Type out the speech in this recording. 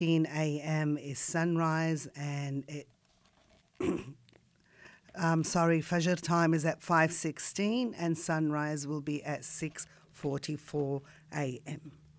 a.m. is sunrise, and Fajr time is at 5:16, and sunrise will be at 6:44 a.m.